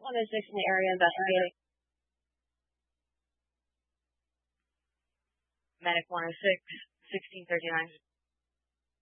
106 in the area investigating. Medic 106, 1639.